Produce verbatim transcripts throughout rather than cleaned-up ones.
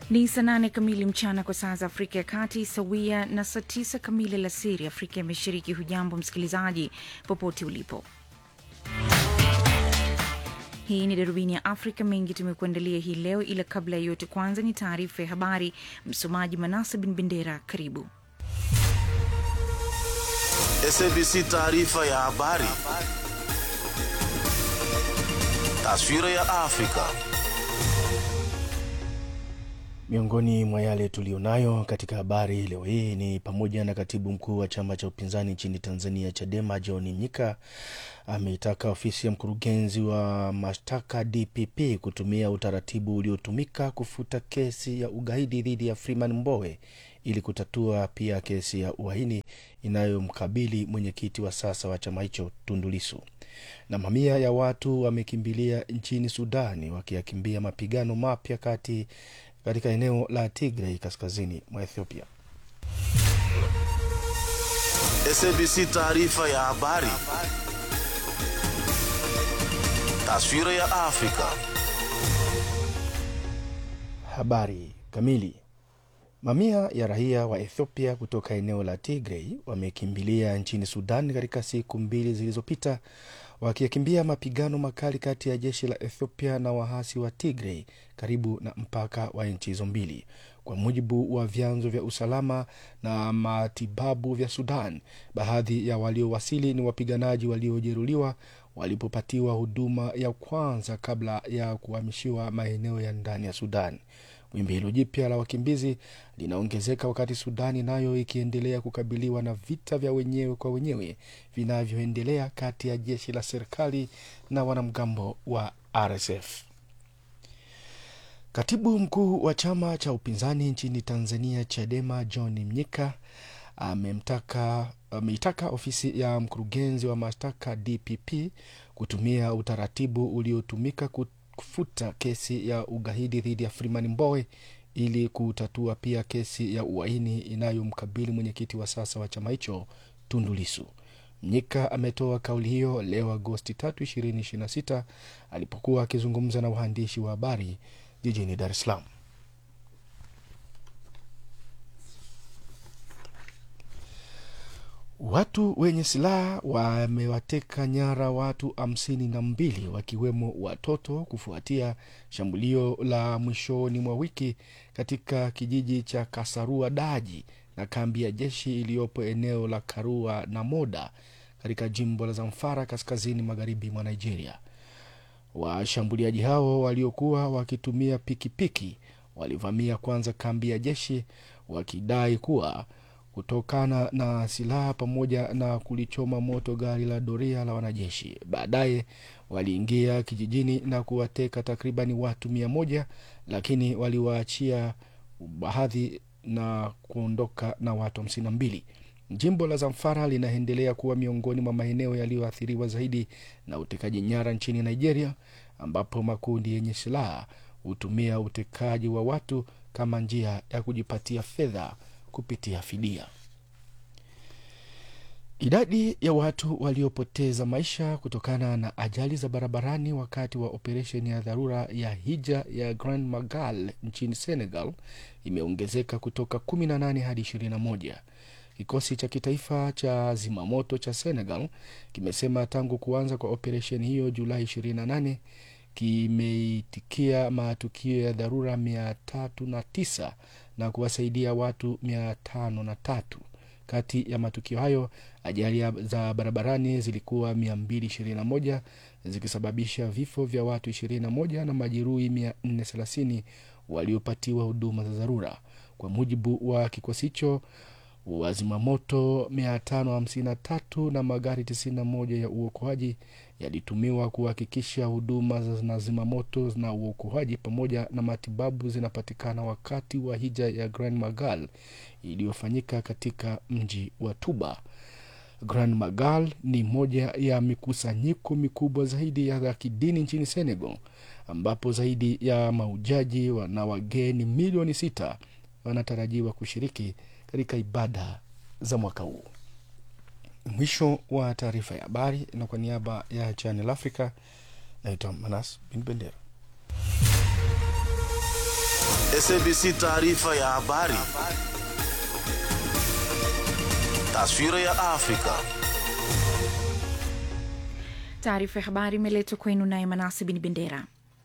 Ni saa nane kamili mchana kwa saa za Afrika ya Kati, sawia na saa tisa kamili alasiri Afrika ya Mashariki. Hujambo msikilizaji, popote ulipo. Hii ni Darubini ya Afrika. Mengi tumekuandalia hii leo, ila kabla ya yote kwanza ni taarifa ya habari. Msomaji Manasa bin Bendera, karibu. S A B C taarifa ya habari. Taswira ya Afrika. Miongoni mwa yale tulionayo katika habari leo hii ni pamoja na katibu mkuu wa chama cha upinzani nchini Tanzania Chadema John Mnyika ameitaka ofisi ya mkurugenzi wa mashtaka D P P kutumia utaratibu uliotumika kufuta kesi ya ugaidi dhidi ya Freeman Mbowe ili kutatua pia kesi ya uhaini inayomkabili mwenyekiti wa sasa wa chama hicho Tundu Lissu. Na mamia ya watu wamekimbilia nchini Sudani wakiyakimbia mapigano mapya kati katika eneo la Tigray kaskazini mwa Ethiopia. S A B C taarifa ya habari. Taswira ya Afrika. Habari kamili. Mamia ya raia wa Ethiopia kutoka eneo la Tigray wamekimbilia nchini Sudan katika siku mbili zilizopita, wakiyakimbia mapigano makali kati ya jeshi la Ethiopia na wahasi wa Tigray karibu na mpaka wa nchi hizo mbili. Kwa mujibu wa vyanzo vya usalama na matibabu vya Sudan, baadhi ya waliowasili ni wapiganaji waliojeruhiwa walipopatiwa huduma ya kwanza kabla ya kuhamishiwa maeneo ya ndani ya Sudan. Wimbi hilo jipya la wakimbizi linaongezeka wakati Sudani nayo ikiendelea kukabiliwa na vita vya wenyewe kwa wenyewe vinavyoendelea kati ya jeshi la serikali na wanamgambo wa R S F. Katibu mkuu wa chama cha upinzani nchini Tanzania Chadema John Mnyika amemtaka ameitaka ofisi ya mkurugenzi wa mashtaka D P P kutumia utaratibu uliotumika kufuta kesi ya ugaidi dhidi ya Freeman Mbowe ili kutatua pia kesi ya uhaini inayomkabili mwenyekiti wa sasa wa chama hicho Tundu Lissu. Mnyika ametoa kauli hiyo leo Agosti tatu, ishirini ishirini na sita alipokuwa akizungumza na waandishi wa habari jijini Dar es Salaam. Watu wenye silaha wamewateka nyara watu hamsini na mbili wakiwemo watoto kufuatia shambulio la mwishoni mwa wiki katika kijiji cha Kasarua Daji na kambi ya jeshi iliyopo eneo la Karua na Moda katika jimbo la Zamfara kaskazini magharibi mwa Nigeria. Washambuliaji hao waliokuwa wakitumia pikipiki walivamia kwanza kambi ya jeshi wakidai kuwa kutokana na silaha pamoja na kulichoma moto gari la doria la wanajeshi. Baadaye waliingia kijijini na kuwateka takribani watu mia moja, lakini waliwaachia baadhi na kuondoka na watu hamsini na mbili. Jimbo la Zamfara linaendelea kuwa miongoni mwa maeneo yaliyoathiriwa zaidi na utekaji nyara nchini Nigeria, ambapo makundi yenye silaha hutumia utekaji wa watu kama njia ya kujipatia fedha kupitia fidia. Idadi ya watu waliopoteza maisha kutokana na ajali za barabarani wakati wa operesheni ya dharura ya hija ya Grand Magal nchini Senegal imeongezeka kutoka kumi na nane hadi ishirini na moja. Kikosi cha kitaifa cha zimamoto cha Senegal kimesema tangu kuanza kwa operesheni hiyo Julai ishirini na nane kimeitikia matukio ya dharura mia tatu na tisa na kuwasaidia watu mia tano na tatu. Kati ya matukio hayo, ajali za barabarani zilikuwa mia mbili ishirini na moja zikisababisha vifo vya watu ishirini na moja na majeruhi mia nne thelathini waliopatiwa huduma za dharura. Kwa mujibu wa kikosi hicho, wazimamoto mia tano hamsini na tatu na magari tisini na moja ya uokoaji yalitumiwa kuhakikisha huduma za zimamoto na uokoaji pamoja na matibabu zinapatikana wakati wa hija ya Grand Magal iliyofanyika katika mji wa Touba. Grand Magal ni moja ya mikusanyiko mikubwa zaidi ya kidini nchini Senegal, ambapo zaidi ya mahujaji na wageni milioni sita wanatarajiwa kushiriki katika ibada za mwaka huu. Mwisho wa taarifa ya habari, na kwa niaba ya Channel Africa naitwa Manas bin Bendera. S A B C taarifa ya habari. Taswira ya Afrika. Taarifa ya habari imeletwa kwenu naye Manase bin Bendera.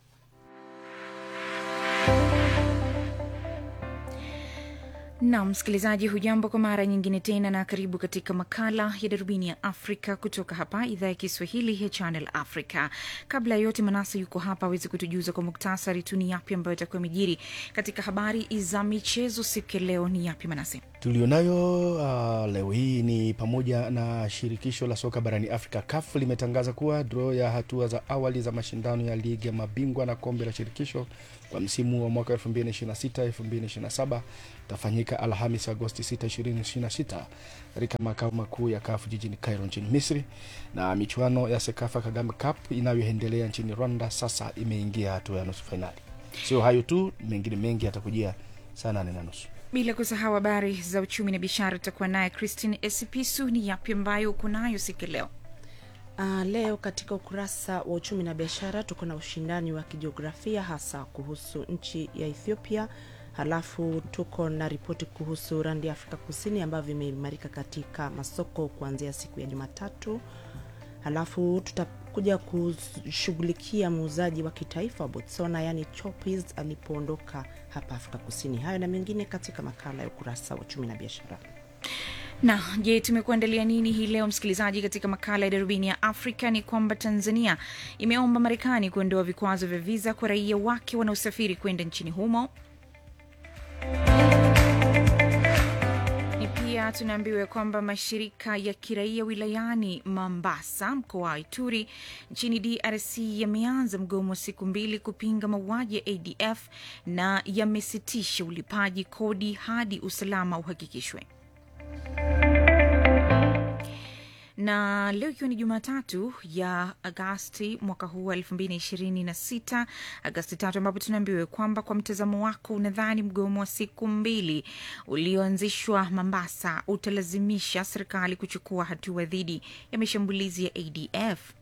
Na msikilizaji, hujambo kwa mara nyingine tena na karibu katika makala ya Darubini ya Afrika kutoka hapa idhaa ya Kiswahili ya Channel Africa. Kabla ya yote, Manase yuko hapa aweze kutujuza kwa muktasari tu ni yapi ambayo itakuwa imejiri katika habari za michezo siku ya leo. Ni yapi Manase tulionayo uh, leo hii? Ni pamoja na shirikisho la soka barani Afrika C A F limetangaza kuwa draw ya hatua za awali za mashindano ya ligi ya mabingwa na kombe la shirikisho kwa msimu wa mwaka elfu mbili ishirini na sita elfu mbili ishirini na saba tafanyika Alhamisi Agosti sita ishirini ishirini na sita katika makao makuu ya C A F jijini Cairo nchini Misri, na michuano ya Sekafa Kagame Cup inayoendelea nchini Rwanda sasa imeingia hatua ya nusu finali. Sio hayo tu, mengine mengi yatakujia saa nane na nusu. Bila kusahau habari za uchumi na biashara, tutakuwa naye Christine Esipisu. Ni yapi ambayo uko nayo siku leo? Uh, leo katika ukurasa wa uchumi na biashara tuko na ushindani wa kijiografia hasa kuhusu nchi ya Ethiopia. Halafu tuko na ripoti kuhusu randi ya Afrika Kusini ambavyo imeimarika katika masoko kuanzia siku ya Jumatatu. Halafu tutakuja kushughulikia muuzaji wa kitaifa wa Botswana yani Choppies alipoondoka hapa Afrika Kusini. Hayo na mengine katika makala ya ukurasa wa uchumi na biashara. Na je, tumekuandalia nini hii leo msikilizaji? Katika makala ya Darubini ya Afrika ni kwamba Tanzania imeomba Marekani kuondoa vikwazo vya visa kwa raia wake wanaosafiri kwenda nchini humo. Ni pia tunaambiwa kwamba mashirika ya kiraia wilayani Mombasa, mkoa wa Ituri nchini D R C yameanza mgomo wa siku mbili kupinga mauaji ya A D F na yamesitisha ulipaji kodi hadi usalama uhakikishwe. Na leo ikiwa ni Jumatatu ya Agosti mwaka huu wa elfu mbili ishirini na sita, Agosti tatu, ambapo tunaambiwa kwamba kwa mtazamo wako unadhani mgomo wa siku mbili ulioanzishwa Mombasa utalazimisha serikali kuchukua hatua dhidi ya mashambulizi ya A D F?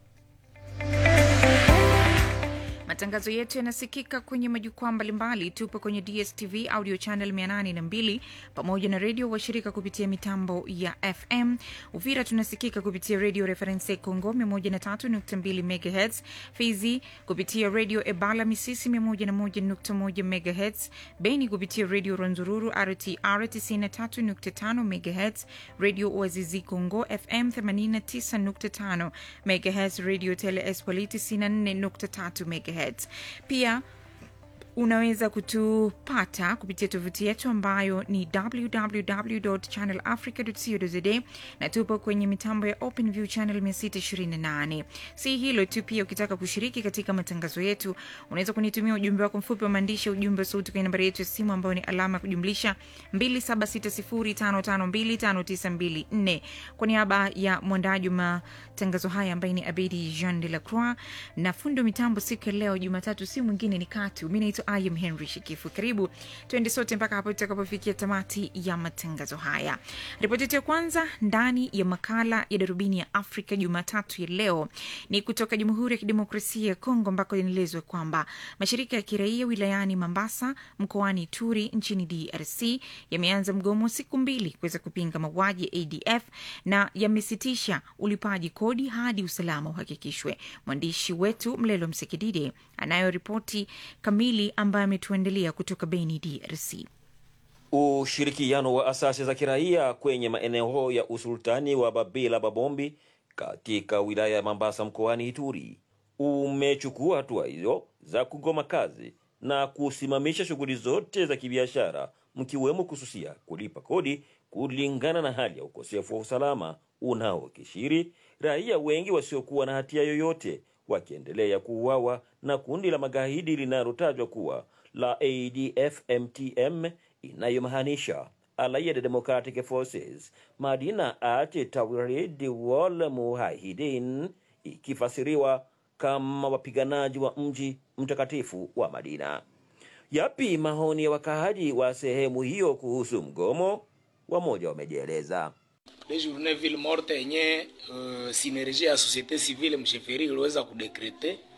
Matangazo yetu yanasikika kwenye majukwaa mbalimbali. Tupo kwenye D S T V audio channel mia nane na mbili pamoja na radio washirika kupitia mitambo ya F M. Uvira tunasikika kupitia Radio Reference Congo mia moja na tatu nukta mbili megahertz, Fizi kupitia Radio Ebala Misisi mia moja na moja nukta moja megahertz, Beni kupitia Radio Rwenzururu R T R tisini na tatu nukta tano megahertz, Radio Oazizi Congo F M themanini na tisa nukta tano megahertz, Radio Tele Espoli tisini na nne nukta tatu megahertz. Pia unaweza kutupata kupitia tovuti yetu ambayo ni w w w dot channel africa dot co dot z a, na tupo kwenye mitambo ya OpenView channel mia sita ishirini na nane. Si hilo tu, pia ukitaka kushiriki katika matangazo yetu unaweza kunitumia ujumbe wako mfupi wa maandishi, ujumbe sauti kwa nambari yetu ya simu ambayo ni alama ya kujumlisha mbili saba sita sifuri tano tano mbili tano tisa mbili nne. Kwa niaba ya mwandaji wa matangazo haya ambaye ni Abedi Jean de la Croix na fundo mitambo siku ya leo Jumatatu si mwingine ni Katu. Mimi naitwa I am Henry Shikifu. Karibu tuende sote mpaka hapo tutakapofikia tamati ya matangazo haya. Ripoti ya kwanza ndani ya makala ya Darubini ya Afrika Jumatatu ya leo ni kutoka Jamhuri ya Kidemokrasia ya Kongo, ambako inaelezwa kwamba mashirika ya kiraia wilayani Mombasa mkoani Ituri nchini D R C yameanza mgomo siku mbili kuweza kupinga mauaji ya A D F na yamesitisha ulipaji kodi hadi usalama uhakikishwe. Mwandishi wetu Mlelo Msekidide anayo ripoti kamili ambayo ametuendelea kutoka Beni D R C. Ushirikiano wa asasi za kiraia kwenye maeneo ya usultani wa Babila Babombi katika wilaya ya Mombasa mkoani Ituri umechukua hatua hizo za kugoma kazi na kusimamisha shughuli zote za kibiashara, mkiwemo kususia kulipa kodi kulingana na hali ya ukosefu wa usalama unaokithiri, raia wengi wasiokuwa na hatia yoyote wakiendelea kuuawa na kundi la magaidi linalotajwa kuwa la A D F M T M inayomaanisha Allied Democratic Forces Madina ati Tawhid wal Muwahidin, ikifasiriwa kama wapiganaji wa mji mtakatifu wa Madina. Yapi maoni ya wakaaji wa sehemu hiyo kuhusu mgomo? Wamoja wamejieleza. Les journées ville morte yenye uh, synergie ya société civile msheferi iliweza kudekrete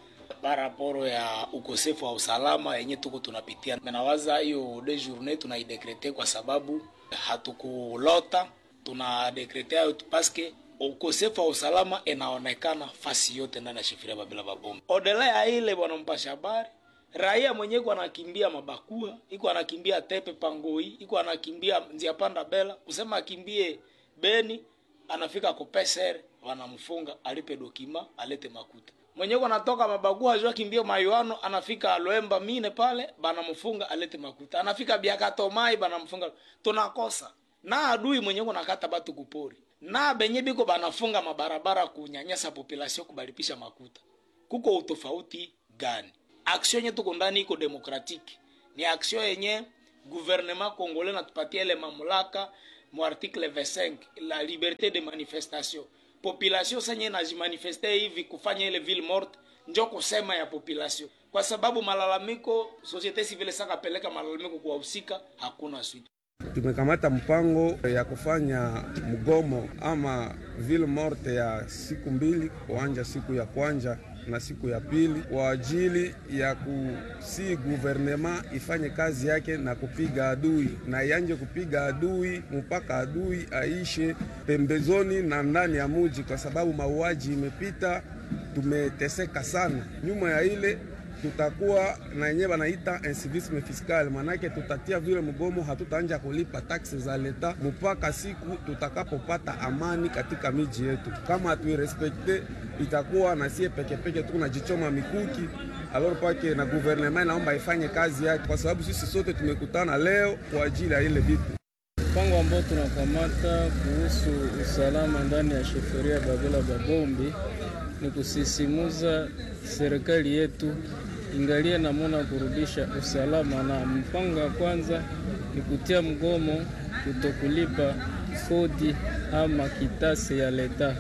paraporo ya ukosefu wa usalama yenye tuko tunapitia. Menawaza hiyo de journée tunaidekrete kwa sababu hatukulota, tunadekrete hayo paske ukosefu wa usalama inaonekana fasi yote ndani ya Shefria Babila Babombi. Odele ya ile bwana mpasha habari, raia mwenyewe kwa anakimbia Mabakua, iko anakimbia Tepe Pangoi, iko anakimbia Nzia Panda Bela, kusema akimbie Beni, anafika kwa P S R, wanamfunga, alipe dokima, alete makuta. Mwenyewe anatoka Mabakua ajua kimbia Mayuano, anafika Loemba Mine pale, banamfunga, alete makuta. Anafika Biakato Mai, banamfunga. Tunakosa. Na adui mwenyewe anakata batu kupori. Na benye biko banafunga mabarabara kunyanyasa population kubalipisha makuta. Kuko utofauti gani? Action yetu tuko ndani iko demokratiki. Ni action yenye gouvernement congolais natupatia ile mamlaka mu article vingt-cinq, la liberté de manifestation. Population senye najimanifeste hivi kufanya ile ville morte njo kusema ya population. Kwa sababu malalamiko societe civile saka peleka malalamiko kwa usika, hakuna suite. Tumekamata mpango ya kufanya mgomo ama ville morte ya siku mbili, kuanja siku ya kwanza na siku ya pili, kwa ajili ya kusi gouvernement ifanye kazi yake na kupiga adui, na yanje kupiga adui mpaka adui aishe pembezoni na ndani ya muji, kwa sababu mauaji imepita, tumeteseka sana. Nyuma ya ile tutakuwa na yenyewe wanaita incivisme fiscal, manake tutatia vile mgomo, hatutaanja kulipa taksi za leta mpaka siku tutakapopata amani katika miji yetu. Kama hatuirespekte, itakuwa na sie peke peke tu tunajichoma mikuki. Alors pake na gouvernement naomba ifanye kazi yake, kwa sababu sisi sote tumekutana leo kwa ajili ya ile vitu. Mpango ambao tunakamata kuhusu usalama ndani ya Shefria Babila Babombi ni kusisimuza serikali yetu ingalia namuna kurudisha usalama, na mpango wa kwanza ni kutia mgomo kutokulipa kodi ama kitasi ya leta.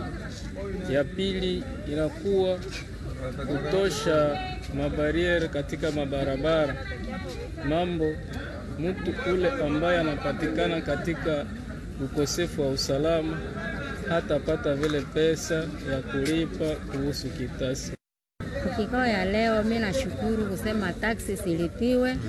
Ya pili inakuwa kutosha mabariere katika mabarabara, mambo mtu ule ambaye anapatikana katika ukosefu wa usalama hata pata vile pesa ya kulipa kuhusu kitasi. Kikao ya leo mimi nashukuru kusema taxi silipiwe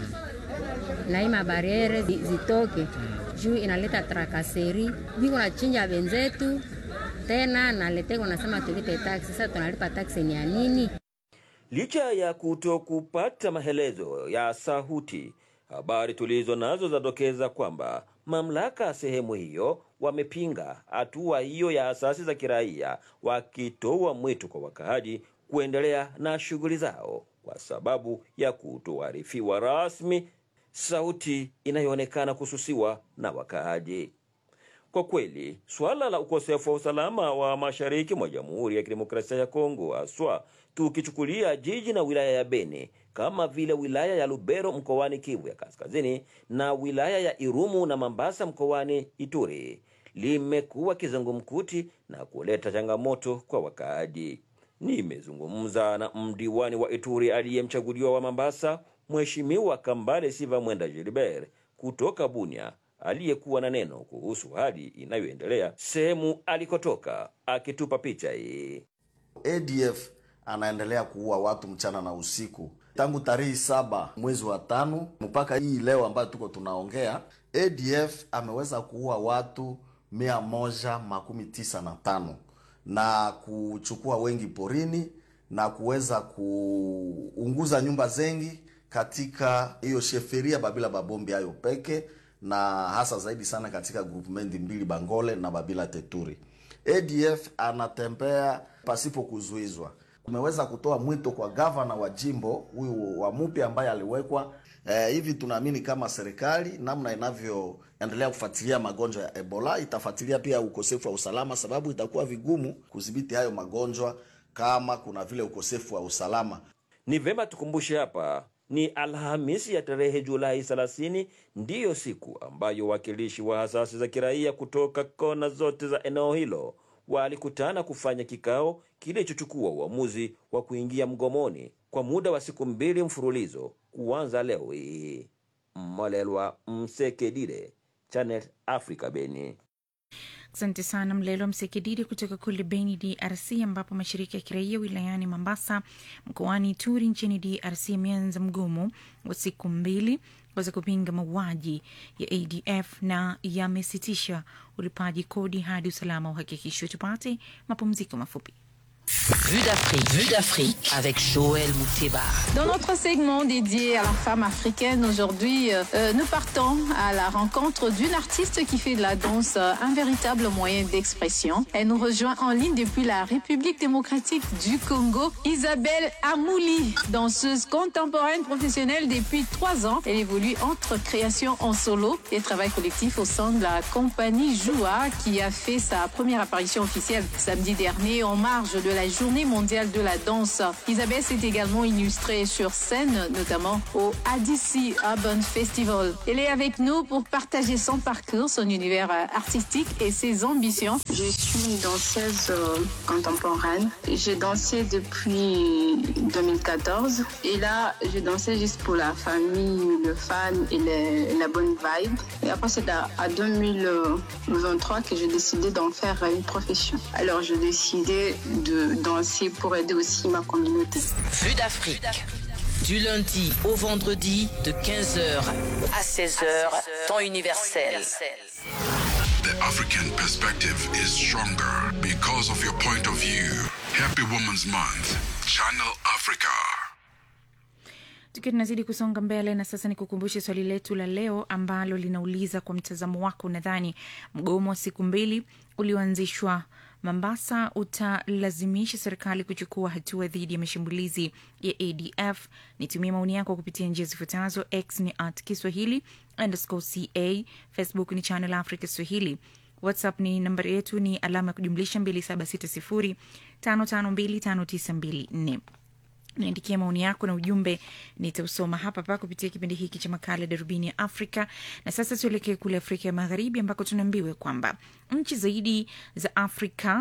na hii mabariere zitoke juu inaleta trakaseri. Biko na chinja benzetu tena na leteko nasema tulipe taxi, sasa tunalipa taxi ni ya nini? Licha ya kutokupata maelezo ya sauti, habari tulizo nazo zadokeza kwamba mamlaka sehemu hiyo wamepinga hatua hiyo ya asasi za kiraia, wakitoa mwito kwa wakaaji kuendelea na shughuli zao kwa sababu ya kutoarifiwa rasmi, sauti inayoonekana kususiwa na wakaaji. Kwa kweli, swala la ukosefu wa usalama wa mashariki mwa Jamhuri ya Kidemokrasia ya Kongo, aswa tukichukulia jiji na wilaya ya Beni, kama vile wilaya ya Lubero mkoani Kivu ya Kaskazini na wilaya ya Irumu na Mambasa mkoani Ituri, limekuwa kizungumkuti na kuleta changamoto kwa wakaaji. Nimezungumza na mdiwani wa Ituri aliyemchaguliwa wa Mambasa, Mheshimiwa Kambale Siva Mwenda Gilbert kutoka Bunia, aliyekuwa na neno kuhusu hali inayoendelea sehemu alikotoka, akitupa picha hii. A D F anaendelea kuua watu mchana na usiku. Tangu tarehe saba mwezi wa tano mpaka hii leo ambayo tuko tunaongea, A D F ameweza kuua watu mia moja makumi tisa na tano na kuchukua wengi porini na kuweza kuunguza nyumba zengi katika hiyo Sheferia Babila Babombi hayo peke, na hasa zaidi sana katika groupement mbili Bangole na Babila Teturi. A D F anatembea pasipo kuzuizwa. Tumeweza kutoa mwito kwa gavana wa jimbo huyu wa Mupi ambaye aliwekwa eh, hivi tunaamini kama serikali namna inavyoendelea kufuatilia magonjwa ya Ebola itafuatilia pia ukosefu wa usalama, sababu itakuwa vigumu kudhibiti hayo magonjwa kama kuna vile ukosefu wa usalama. Ni vema tukumbushe hapa ni Alhamisi ya tarehe Julai thelathini ndiyo siku ambayo wakilishi wa asasi za kiraia kutoka kona zote za eneo hilo walikutana kufanya kikao kilichochukua uamuzi wa kuingia mgomoni kwa muda wa siku mbili mfululizo kuanza leo hii. Malelwa Msekedile, Channel Africa, Beni. Asante sana Mlelo Msekididi kutoka kule Beni D R C, ambapo mashirika ya kiraia wilayani Mombasa mkoani Ituri nchini D R C yameanza mgomo wa siku mbili kuweza kupinga mauaji ya A D F na yamesitisha ulipaji kodi hadi usalama uhakikishwe. Tupate mapumziko mafupi. Vue d'Afrique, Vue d'Afrique avec Joël Mouteba. Dans notre segment dédié à la femme africaine, aujourd'hui, euh, nous partons à la rencontre d'une artiste qui fait de la danse euh, un véritable moyen d'expression. Elle nous rejoint en ligne depuis la République démocratique du Congo, Isabelle Amouli, danseuse contemporaine professionnelle depuis trois ans. Elle évolue entre création en solo et travail collectif au sein de la compagnie Joua, qui a fait sa première apparition officielle samedi dernier en marge de la Journée mondiale de la danse. Isabelle s'est également illustrée sur scène, notamment au A D C Urban Festival. Elle est avec nous pour partager son parcours, son univers artistique et ses ambitions. Je suis une danseuse euh, contemporaine. J'ai dansé depuis deux mille quatorze et là, je dansais juste pour la famille, le fan et le, la bonne vibe. Et après, c'est à, à deux mille vingt-trois que j'ai décidé d'en faire une profession. Alors, j'ai décidé de danser pour aider aussi ma communauté. Vue d'Afrique, du lundi au vendredi de quinze heures à seize heures, temps universel. The African perspective is stronger because of your point of view. Happy Women's Month, Channel Africa. Tukiwa tunazidi kusonga mbele, na sasa nikukumbushe swali letu la leo ambalo linauliza, kwa mtazamo wako, nadhani mgomo wa siku mbili ulioanzishwa Mombasa utalazimisha serikali kuchukua hatua dhidi ya mashambulizi ya A D F? Nitumie maoni yako kupitia njia zifuatazo: X ni at Kiswahili underscore ca, Facebook ni Channel Africa Swahili, WhatsApp ni nambari yetu ni alama ya kujumlisha mbili saba sita sifuri tano tano mbili tano tisa mbili nne. Niandikia maoni yako na ujumbe nitausoma hapa hapa kupitia kipindi hiki cha makala Darubini ya Afrika. Na sasa tuelekee kule Afrika ya Magharibi, ambako tunaambiwa kwamba nchi zaidi za Afrika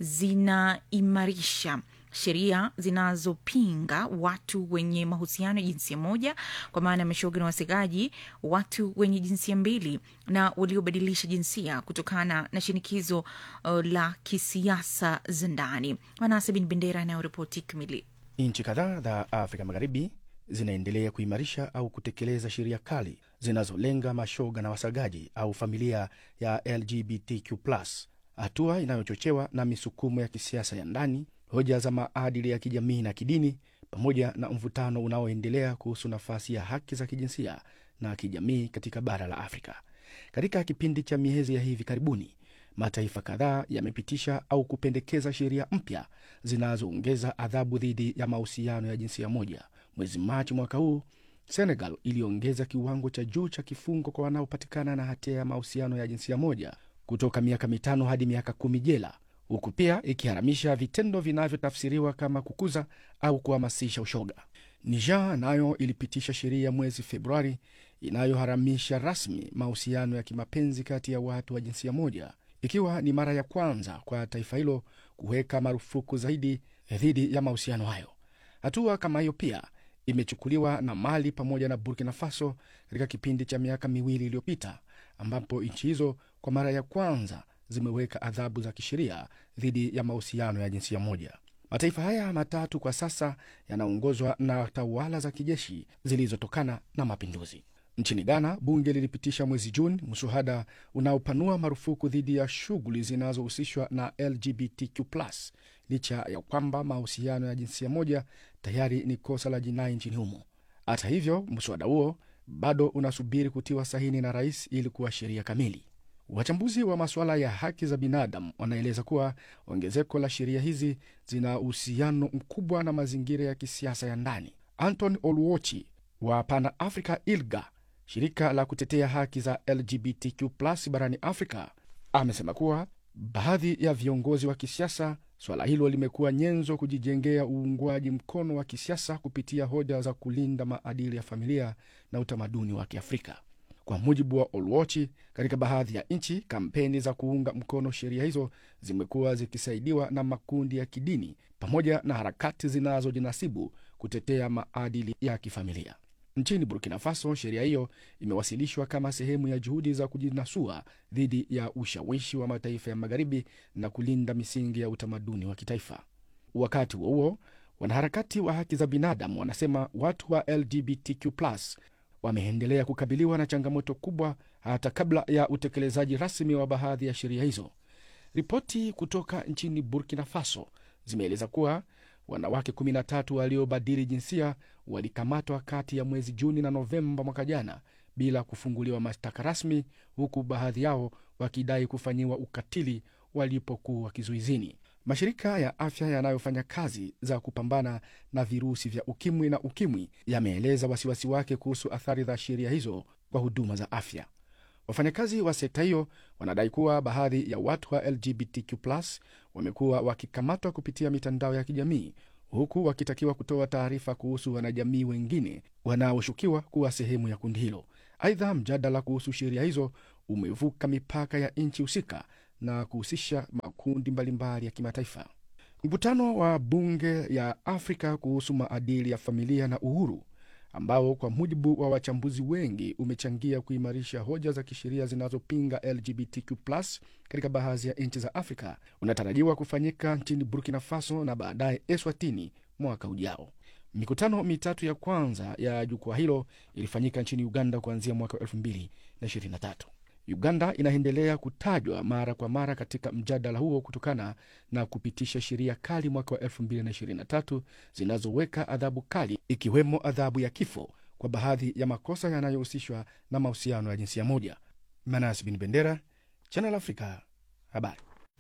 zinaimarisha sheria zinazopinga watu wenye mahusiano ya jinsia moja, kwa maana ya mashoga na wasegaji, watu wenye jinsia mbili na waliobadilisha jinsia kutokana na shinikizo uh, la kisiasa za ndani. Manase bin Bendera anayoripoti kamili. Nchi kadhaa za Afrika Magharibi zinaendelea kuimarisha au kutekeleza sheria kali zinazolenga mashoga na wasagaji au familia ya L G B T Q plus, hatua inayochochewa na misukumo ya kisiasa ya ndani, hoja za maadili ya kijamii na kidini, pamoja na mvutano unaoendelea kuhusu nafasi ya haki za kijinsia na kijamii katika bara la Afrika. Katika kipindi cha miezi ya hivi karibuni, mataifa kadhaa yamepitisha au kupendekeza sheria mpya zinazoongeza adhabu dhidi ya mahusiano ya jinsia moja. Mwezi Machi mwaka huu, Senegal iliongeza kiwango cha juu cha kifungo kwa wanaopatikana na hatia ya mahusiano ya jinsia moja kutoka miaka mitano hadi miaka kumi jela, huku pia ikiharamisha vitendo vinavyotafsiriwa kama kukuza au kuhamasisha ushoga. Niger nayo ilipitisha sheria mwezi Februari inayoharamisha rasmi mahusiano ya kimapenzi kati ya watu wa jinsia moja, ikiwa ni mara ya kwanza kwa taifa hilo kuweka marufuku zaidi dhidi ya mahusiano hayo. Hatua kama hiyo pia imechukuliwa na Mali pamoja na Burkina Faso katika kipindi cha miaka miwili iliyopita, ambapo nchi hizo kwa mara ya kwanza zimeweka adhabu za kisheria dhidi ya mahusiano ya jinsia moja. Mataifa haya matatu kwa sasa yanaongozwa na tawala za kijeshi zilizotokana na mapinduzi. Nchini Ghana, bunge lilipitisha mwezi Juni mswada unaopanua marufuku dhidi ya shughuli zinazohusishwa na L G B T Q plus, licha ya kwamba mahusiano ya jinsia moja tayari ni kosa la jinai nchini humo. Hata hivyo, mswada huo bado unasubiri kutiwa sahini na rais ili kuwa sheria kamili. Wachambuzi wa masuala ya haki za binadamu wanaeleza kuwa ongezeko la sheria hizi zina uhusiano mkubwa na mazingira ya kisiasa ya ndani. Anton Oluochi wa Pan Africa I L G A, shirika la kutetea haki za L G B T Q plus barani Afrika, amesema kuwa baadhi ya viongozi wa kisiasa, swala hilo limekuwa nyenzo kujijengea uungwaji mkono wa kisiasa kupitia hoja za kulinda maadili ya familia na utamaduni wa Kiafrika. Kwa mujibu wa Oluochi, katika baadhi ya nchi, kampeni za kuunga mkono sheria hizo zimekuwa zikisaidiwa na makundi ya kidini pamoja na harakati zinazojinasibu kutetea maadili ya kifamilia. Nchini Burkina Faso, sheria hiyo imewasilishwa kama sehemu ya juhudi za kujinasua dhidi ya ushawishi wa mataifa ya magharibi na kulinda misingi ya utamaduni wa kitaifa. Wakati huo huo, wanaharakati wa haki za binadamu wanasema watu wa L G B T Q plus wameendelea kukabiliwa na changamoto kubwa hata kabla ya utekelezaji rasmi wa baadhi ya sheria hizo. Ripoti kutoka nchini Burkina Faso zimeeleza kuwa wanawake kumi na tatu waliobadili jinsia walikamatwa kati ya mwezi Juni na Novemba mwaka jana bila kufunguliwa mashtaka rasmi, huku baadhi yao wakidai kufanyiwa ukatili walipokuwa kizuizini. Mashirika ya afya yanayofanya kazi za kupambana na virusi vya ukimwi na ukimwi yameeleza wasiwasi wake kuhusu athari za sheria hizo kwa huduma za afya. Wafanyakazi wa sekta hiyo wanadai kuwa baadhi ya watu wa L G B T Q plus wamekuwa wakikamatwa kupitia mitandao ya kijamii, huku wakitakiwa kutoa taarifa kuhusu wanajamii wengine wanaoshukiwa kuwa sehemu ya kundi hilo. Aidha, mjadala kuhusu sheria hizo umevuka mipaka ya nchi husika na kuhusisha makundi mbalimbali ya kimataifa. Mkutano wa bunge ya Afrika kuhusu maadili ya familia na uhuru, ambao kwa mujibu wa wachambuzi wengi umechangia kuimarisha hoja za kisheria zinazopinga L G B T Q plus katika baadhi ya nchi za Afrika, unatarajiwa kufanyika nchini Burkina Faso na baadaye Eswatini mwaka ujao. Mikutano mitatu ya kwanza ya jukwaa hilo ilifanyika nchini Uganda kuanzia mwaka elfu mbili ishirini na tatu. Uganda inaendelea kutajwa mara kwa mara katika mjadala huo kutokana na kupitisha sheria kali mwaka wa elfu mbili ishirini na tatu zinazoweka adhabu kali, ikiwemo adhabu ya kifo kwa baadhi ya makosa yanayohusishwa na mahusiano ya jinsia moja. Manasi bin Bendera, Channel Africa, habari.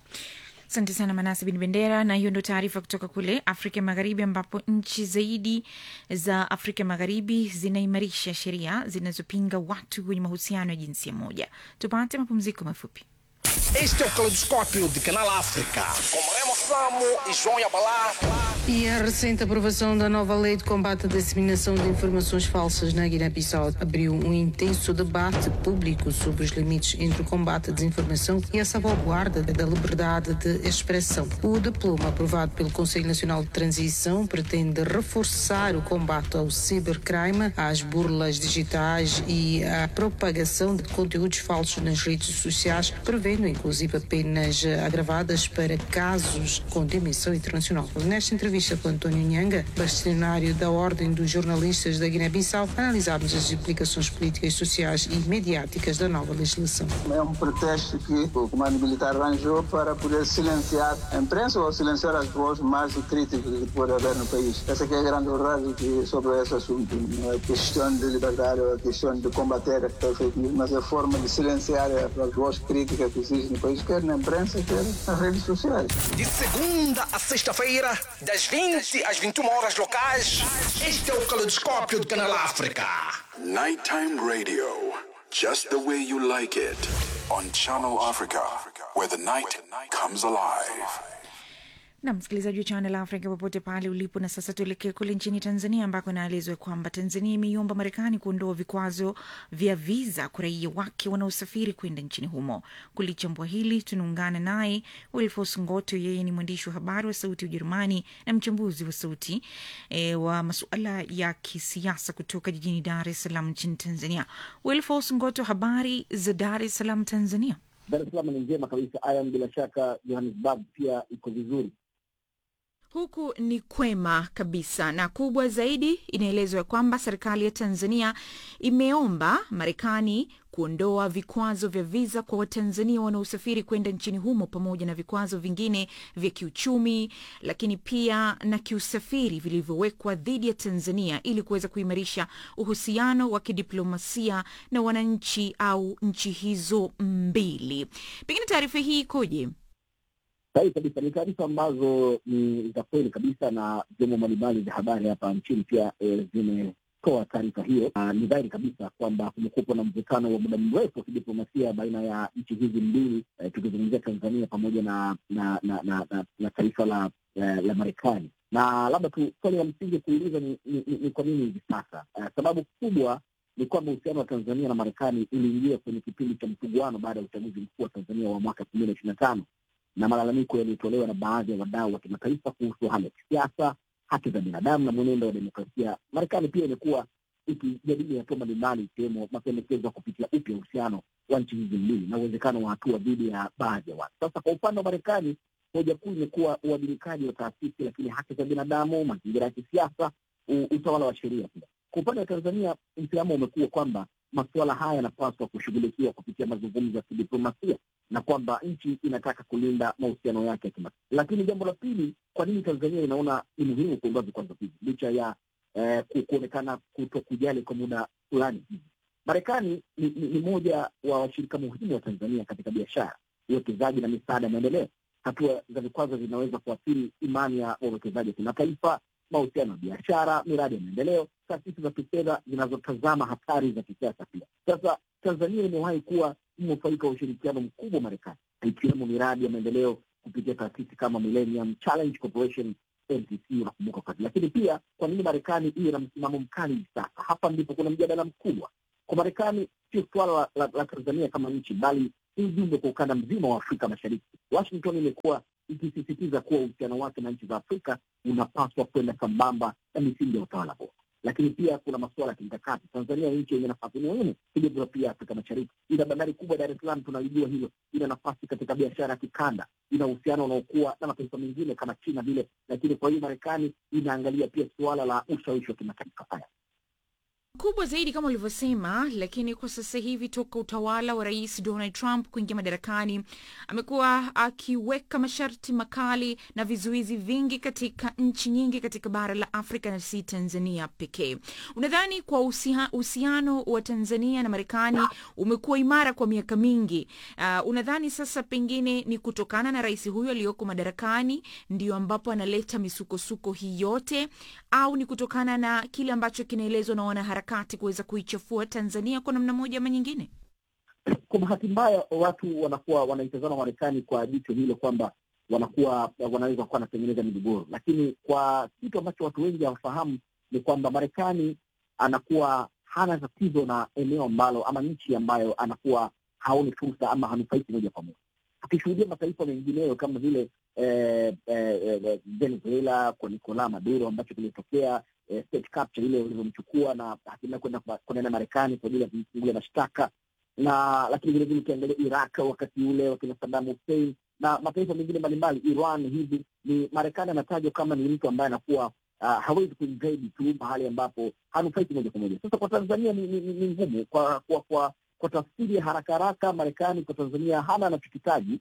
Asante sana Manasi bin Bendera, na hiyo ndo taarifa kutoka kule Afrika Magharibi, ambapo nchi zaidi za Afrika Magharibi zinaimarisha sheria zinazopinga watu wenye mahusiano ya jinsia moja. Tupate mapumziko mafupi. Este é o Caleidoscópio de Canal África, com Remo Samo e João Yabalá. E a recente aprovação da nova lei de combate à disseminação de informações falsas na Guiné-Bissau abriu um intenso debate público sobre os limites entre o combate à desinformação e a salvaguarda da liberdade de expressão. O diploma aprovado pelo Conselho Nacional de Transição pretende reforçar o combate ao cibercrime, às burlas digitais e à propagação de conteúdos falsos nas redes sociais, prevendo inclusive penas agravadas para casos com dimensão internacional. Nesta entrevista com António Nhanga, bastonário da Ordem dos Jornalistas da Guiné-Bissau, analisámos as implicações políticas, sociais e mediáticas da nova legislação. É um pretexto que o comando militar arranjou para poder silenciar a imprensa ou silenciar as vozes mais críticas que pode haver no país. Essa que é a grande verdade sobre esse assunto. Não é questão de liberdade, é questão de combater a fake news, mas é a forma de silenciar as vozes críticas que existem no país, quer na imprensa, quer nas redes sociais. De segunda a sexta-feira, das vinte às vinte e uma horas locais, este é o Caleidoscópio do Canal África. Nighttime radio, just the way you like it, on Channel Africa, where the night comes alive. Na msikilizaji wa Channel Africa popote pale ulipo, na sasa tuelekee kule nchini Tanzania, ambako inaelezwa kwamba Tanzania imeiomba Marekani kuondoa vikwazo vya visa kwa raia wake wanaosafiri kwenda nchini humo. Kulichambua hili tunaungana naye Wilfos Ngoto, yeye ni mwandishi wa habari wa Sauti ya Ujerumani na mchambuzi wa sauti e, wa masuala ya kisiasa kutoka jijini Dar es Salaam nchini Tanzania. Wilfos Ngoto, habari za Dar es Salaam Tanzania? Dar es Salaam ni njema kabisa. Aya, bila shaka Johannesburg pia iko vizuri. Huku ni kwema kabisa, na kubwa zaidi inaelezwa kwamba serikali ya Tanzania imeomba Marekani kuondoa vikwazo vya visa kwa Watanzania wanaosafiri kwenda nchini humo, pamoja na vikwazo vingine vya kiuchumi lakini pia na kiusafiri vilivyowekwa dhidi ya Tanzania ili kuweza kuimarisha uhusiano wa kidiplomasia na wananchi au nchi hizo mbili. Pengine taarifa hii ikoje? Sahi kabisa, ni taarifa ambazo ni za kweli kabisa, na vyombo mbalimbali vya habari hapa nchini pia e, zimetoa taarifa hiyo. Uh, ni dhahiri kabisa kwamba kumekuwa na mvutano wa muda mrefu wa kidiplomasia baina ya nchi hizi mbili, e, tukizungumzia Tanzania pamoja na na na, na, na, na taifa la e, la Marekani. Na labda tu swali la msingi kuuliza ni, ni, ni, ni kwa nini hivi sasa? Uh, sababu kubwa ni kwamba uhusiano wa Tanzania na Marekani uliingia kwenye kipindi cha msuguano baada ya uchaguzi mkuu wa Tanzania wa mwaka elfu mbili ishirini na tano. Na malalamiko yalitolewa na baadhi ya wadau wa kimataifa kuhusu hali ya kisiasa, haki za binadamu na mwenendo wa demokrasia. Marekani pia imekuwa ikijadili hatua mbalimbali ikiwemo mapendekezo ya kupitia upya uhusiano wa nchi hizi mbili na uwezekano wa hatua dhidi ya baadhi ya watu. Sasa kwa upande wa Marekani, hoja kuu imekuwa uadilikaji wa taasisi, lakini haki za binadamu, mazingira ya kisiasa, utawala wa sheria pia. Kwa upande wa Tanzania, msimamo umekuwa kwamba masuala haya yanapaswa kushughulikiwa kupitia mazungumzo ya kidiplomasia na kwamba nchi inataka kulinda mahusiano yake ya kimataifa. Lakini jambo la pili, kwa nini Tanzania inaona ni muhimu kuondoa vikwazo hivi licha ya eh, kuonekana kutokujali kwa muda fulani hivi? Marekani ni, ni, ni moja wa washirika muhimu wa Tanzania katika biashara, uwekezaji na misaada ya maendeleo. Hatua za vikwazo zinaweza kuathiri imani ya wawekezaji wa kimataifa, mahusiano ya biashara, miradi ya maendeleo, taasisi za kifedha zinazotazama hatari za kisiasa pia. Sasa Tanzania imewahi kuwa mnufaika wa ushirikiano mkubwa wa Marekani, ikiwemo miradi ya maendeleo kupitia taasisi kama Millennium Challenge Corporation, M T C, unakumbuka kazi. Lakini pia kwa nini Marekani iwe na msimamo mkali sasa? Hapa ndipo kuna mjadala mkubwa. Kwa Marekani sio suala la, la, la Tanzania kama nchi, bali ni ujumbe kwa ukanda mzima wa Afrika Mashariki. Washington imekuwa ikisisitiza kuwa uhusiano wake na nchi za Afrika unapaswa kwenda sambamba na misingi ya utawala bora. Lakini pia kuna masuala ya kimkakati. Tanzania ni nchi yenye nafasi muhimu kijiografia Afrika Mashariki. Ina bandari kubwa Dar es Salaam, tunalijua hilo. Ina nafasi katika biashara ya kikanda. Ina uhusiano unaokuwa na mataifa mengine kama China vile. Lakini kwa hiyo Marekani inaangalia pia suala la ushawishi wa kimataifa. Haya kubwa zaidi kama ulivyosema. Lakini kwa sasa hivi toka utawala wa Rais Donald Trump kuingia madarakani, amekuwa akiweka masharti makali na vizuizi vingi katika nchi nyingi katika bara la Afrika na si Tanzania pekee. Unadhani kwa uhusiano wa Tanzania na Marekani umekuwa imara kwa miaka mingi, uh, unadhani sasa pengine ni kutokana na rais huyo aliyoko madarakani ndio ambapo analeta misukosuko hii yote, au ni kutokana na kile ambacho kinaelezwa na wanaharakati kati kuweza kuichafua Tanzania kwa namna moja ama nyingine? Kwa bahati mbaya watu wanakuwa wanaitazama Marekani kwa jicho hilo kwamba wanakuwa wanaweza kuwa wanatengeneza migogoro, lakini kwa kitu ambacho watu wengi hawafahamu ni kwamba Marekani anakuwa hana tatizo na eneo ambalo ama nchi ambayo anakuwa haoni fursa ama hanufaiki moja kwa moja. Akishuhudia mataifa mengineyo kama vile eh, eh, Venezuela kwa Nicolas Maduro ambacho kilitokea, Eh, state capture ile walivyomchukua na hatimaye kwenda kwenda Marekani kwa ajili ya kumfungulia mashtaka, na lakini vile vile ukiangalia Iraq wakati ule wakina Saddam Hussein na mataifa mengine mbalimbali, Iran hivi, ni Marekani anatajwa kama ni mtu ambaye anakuwa uh, hawezi kuinvade tu mahali ambapo hanufaiki moja kwa moja. Sasa kwa Tanzania ni, ni, ni ngumu kwa kwa kwa, kwa tafsiri haraka haraka. Marekani kwa Tanzania hana anachokitaji,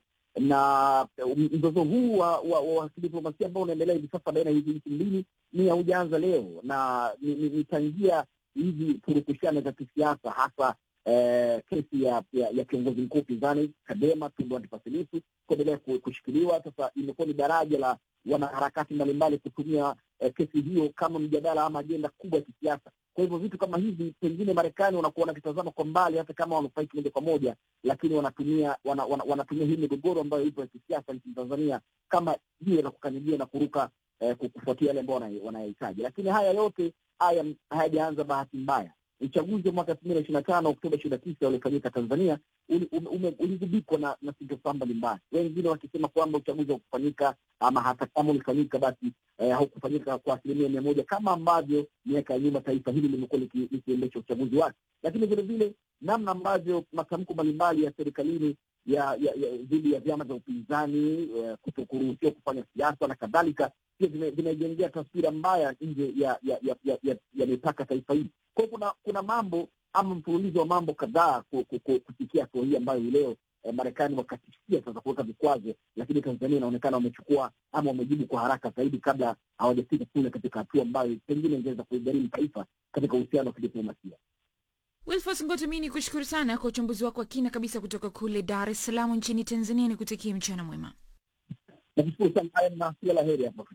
na mzozo huu wa, wa, wa kidiplomasia ambao unaendelea hivi sasa baina ya hizi nchi mbili ni haujaanza leo, na nitangia ni, ni hizi purukushane za kisiasa, hasa eh, kesi ya, ya, ya kiongozi mkuu pinzani Chadema Tundu Antipas Lissu kuendelea kushikiliwa. Sasa imekuwa ni daraja la wanaharakati mbalimbali kutumia eh, kesi hiyo kama mjadala ama ajenda kubwa ya kisiasa. Kwa hivyo vitu kama hivi pengine Marekani wanakuwa wanakitazama kwa mbali, hata kama wanufaiki moja kwa moja, lakini wanatumia wana, wana, wanatumia hii migogoro ambayo ipo ya kisiasa nchini Tanzania kama jiwe la kukanyagia na kuruka eh, kufuatia yale ambao wanayahitaji. Lakini haya yote haya hayajaanza bahati mbaya. Uchaguzi wa mwaka elfu mbili na ishirini na tano Oktoba ishirini na tisa uliofanyika Tanzania uligubikwa na, na sintofahamu mbalimbali, wengine wakisema kwamba uchaguzi haukufanyika ama hata kama ulifanyika basi eh, haukufanyika kwa asilimia mia moja kama ambavyo miaka ya nyuma taifa hili limekuwa likiendesha uchaguzi wake. Lakini vile vile namna ambavyo matamko mbalimbali ya serikalini ya dhidi ya, ya, ya vyama vya upinzani eh, kutokuruhusiwa kufanya siasa na kadhalika pia vinajengea taswira mbaya nje ya ya ya, ya, ya, ya mipaka taifa hili. Kwa hiyo kuna kuna mambo ama mfululizo wa mambo kadhaa kufikia hatua hii ambayo leo eh, Marekani wakatishia sasa kuweka vikwazo, lakini Tanzania inaonekana wamechukua ama wamejibu kwa haraka zaidi kabla hawajafika kule katika hatua ambayo pengine ingeweza kuigharimu taifa katika uhusiano wa kidiplomasia. Wilfos Ngoto, mimi nikushukuru sana kwa uchambuzi wako wa kina kabisa kutoka kule Dar es Salaam nchini Tanzania. Nikutakie mchana mwema. Nakushukuru sana na kila la heri hapo.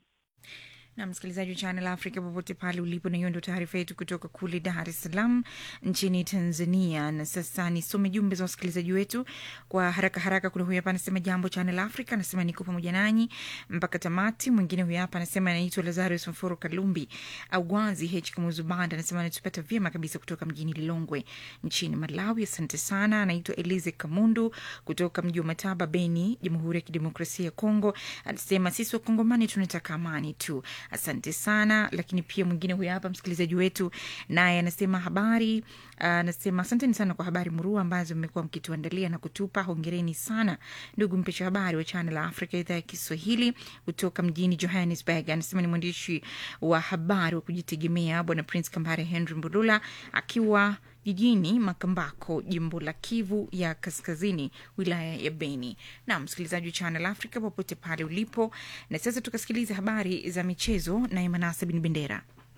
Na msikilizaji wa Channel Africa popote pale ulipo, na hiyo ndio taarifa yetu kutoka kule Dar es Salaam nchini Tanzania. Na sasa nisome jumbe za wasikilizaji wetu kwa haraka haraka. Kuna huyu hapa anasema jambo Channel Africa, anasema niko pamoja nanyi mpaka tamati. Mwingine huyu hapa anasema anaitwa Lazarus Mforo Kalumbi au Gwazi H Kamuzu Banda, anasema anatupata vyema kabisa kutoka mjini Lilongwe nchini Malawi. Asante sana. Anaitwa Elize Kamundu kutoka mji wa Mataba, Beni, Jamhuri ya Kidemokrasia ya Kongo, anasema sisi wa Kongomani tunataka amani tu. asante sana. Lakini pia mwingine huyu hapa msikilizaji wetu naye anasema habari, anasema uh, asanteni sana kwa habari murua ambazo mmekuwa mkituandalia na kutupa. Hongereni sana ndugu mpesha habari wa Channel Africa idhaa ya Kiswahili kutoka mjini Johannesburg. Anasema ni mwandishi wa habari wa kujitegemea Bwana Prince Kambare Henry Mbulula akiwa jijini Makambako, jimbo la Kivu ya Kaskazini, wilaya ya Beni. Na msikilizaji wa Channel Africa popote pale ulipo, na sasa tukasikiliza habari za michezo na Emanasa bin Bendera.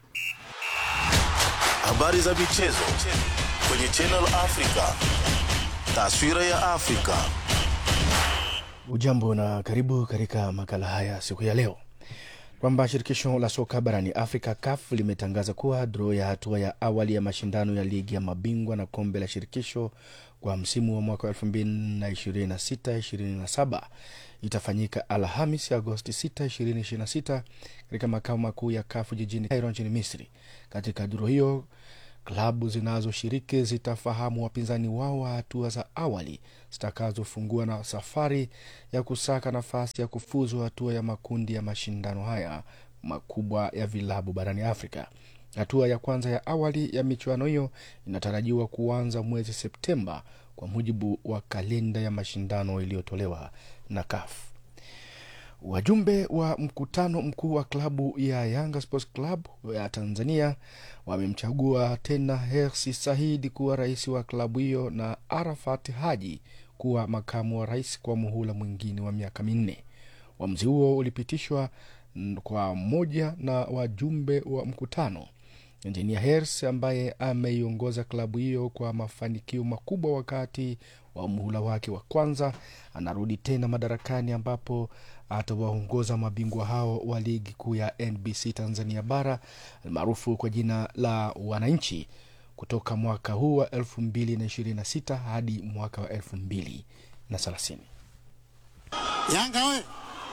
Habari za michezo kwenye Channel Africa. Taswira ya Afrika. Ujambo na karibu katika makala haya siku ya leo. Kwamba shirikisho la soka barani Afrika C A F limetangaza kuwa draw ya hatua ya awali ya mashindano ya ligi ya mabingwa na kombe la shirikisho kwa msimu wa mwaka elfu mbili ishirini na sita ishirini na saba itafanyika Alhamisi Agosti sita ishirini ishirini na sita katika makao makuu ya C A F jijini Cairo nchini Misri. Katika draw hiyo, klabu zinazoshiriki zitafahamu wapinzani wao wa hatua za awali zitakazofungua na safari ya kusaka nafasi ya kufuzu hatua ya makundi ya mashindano haya makubwa ya vilabu barani Afrika. Hatua ya kwanza ya awali ya michuano hiyo inatarajiwa kuanza mwezi Septemba kwa mujibu wa kalenda ya mashindano iliyotolewa na C A F. Wajumbe wa mkutano mkuu wa klabu ya Yanga Sports Club ya Tanzania wamemchagua tena Hersi Said kuwa rais wa klabu hiyo na Arafat Haji kuwa makamu wa rais kwa muhula mwingine wa miaka minne. Uamuzi huo ulipitishwa kwa moja na wajumbe wa mkutano. Engineer Hersi ambaye ameiongoza klabu hiyo kwa mafanikio makubwa wakati wa muhula wake wa kwanza anarudi tena madarakani, ambapo atawaongoza mabingwa hao wa ligi kuu ya N B C Tanzania bara maarufu kwa jina la Wananchi kutoka mwaka huu wa elfu mbili ishirini na sita hadi mwaka wa elfu mbili thelathini. Yanga we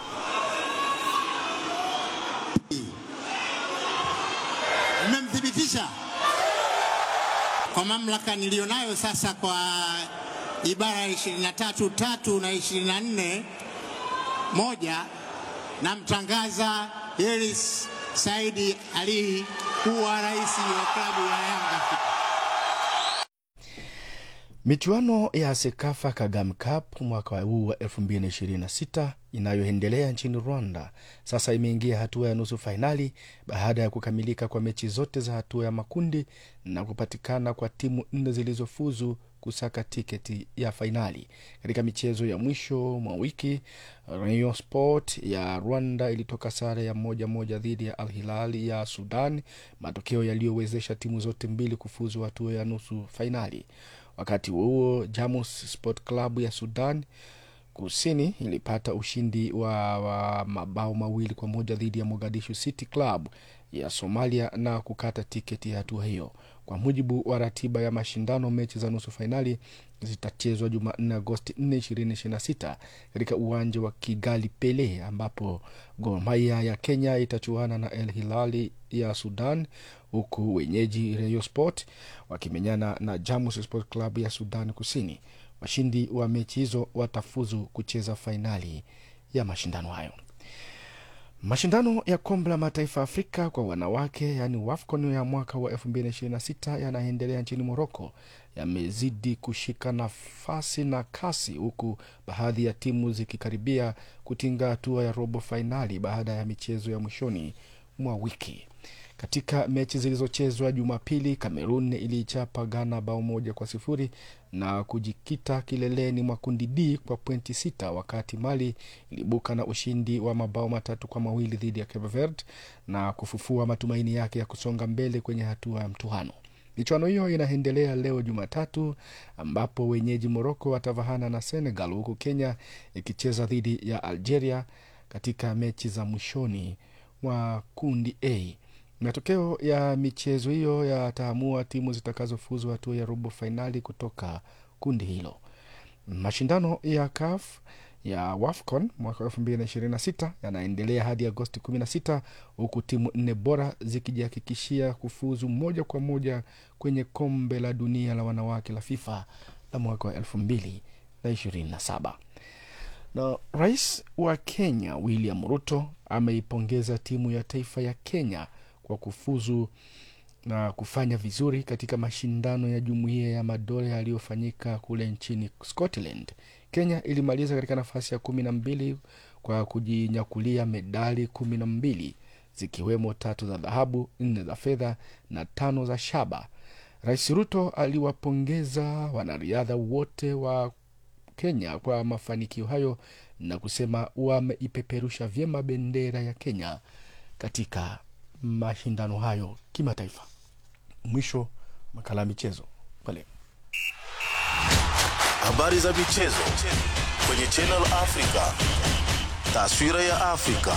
mmemthibitisha kwa mamlaka nilionayo sasa kwa ibara ishirini na tatu tatu na ishirini na nne moja, na mtangaza Hersi Said Ali kuwa rais wa klabu ya Yanga. Michuano ya Sekafa Kagame Cup mwaka huu wa elfu mbili ishirini na sita inayoendelea nchini Rwanda sasa imeingia hatua ya nusu fainali baada ya kukamilika kwa mechi zote za hatua ya makundi na kupatikana kwa timu nne zilizofuzu kusaka tiketi ya fainali. Katika michezo ya mwisho mwa wiki, Rayon Sport ya Rwanda ilitoka sare ya moja moja dhidi ya Al Hilal ya Sudan, matokeo yaliyowezesha timu zote mbili kufuzu hatua ya nusu fainali. Wakati huo, Jamus Sport Club ya Sudan Kusini ilipata ushindi wa, wa mabao mawili kwa moja dhidi ya Mogadishu City Club ya Somalia na kukata tiketi ya hatua hiyo. Kwa mujibu wa ratiba ya mashindano, mechi za nusu fainali zitachezwa Jumanne Agosti nne ishirini ishirini na sita katika uwanja wa Kigali Pele, ambapo Gor Mahia ya Kenya itachuana na El Hilali ya Sudan, huku wenyeji Rayon Sport wakimenyana na Jamus Sport Club ya Sudan Kusini. Washindi wa mechi hizo watafuzu kucheza fainali ya mashindano hayo. Mashindano ya kombe la mataifa Afrika kwa wanawake yani WAFCON ya mwaka wa elfu mbili ishirini na sita yanaendelea nchini Morocco yamezidi kushika nafasi na kasi, huku baadhi ya timu zikikaribia kutinga hatua ya robo fainali baada ya michezo ya mwishoni mwa wiki. Katika mechi zilizochezwa Jumapili, Cameroon ilichapa Ghana bao moja kwa sifuri na kujikita kileleni mwa kundi D kwa pointi sita, wakati Mali ilibuka na ushindi wa mabao matatu kwa mawili dhidi ya Cape Verde na kufufua matumaini yake ya kusonga mbele kwenye hatua ya mtuhano. Michuano hiyo inaendelea leo Jumatatu, ambapo wenyeji Morocco watavahana na Senegal, huku Kenya ikicheza dhidi ya Algeria katika mechi za mwishoni mwa kundi A. Matokeo ya michezo hiyo yataamua timu zitakazofuzu hatua ya robo finali kutoka kundi hilo. Mashindano ya C A F ya WAFCON mwaka elfu mbili ishirini na sita yanaendelea hadi Agosti kumi na sita, huku timu nne bora zikijihakikishia kufuzu moja kwa moja kwenye kombe la dunia la wanawake la FIFA la mwaka wa elfu mbili ishirini na saba. Na rais wa Kenya William Ruto ameipongeza timu ya taifa ya Kenya kwa kufuzu na kufanya vizuri katika mashindano ya Jumuiya ya Madola yaliyofanyika kule nchini Scotland. Kenya ilimaliza katika nafasi ya kumi na mbili kwa kujinyakulia medali kumi na mbili, zikiwemo tatu za dhahabu, nne za fedha na tano za shaba. Rais Ruto aliwapongeza wanariadha wote wa Kenya kwa mafanikio hayo na kusema wameipeperusha vyema bendera ya Kenya katika mashindano hayo kimataifa. Mwisho makala ya michezo pale. Habari za michezo kwenye Channel Africa. Taswira ya Afrika.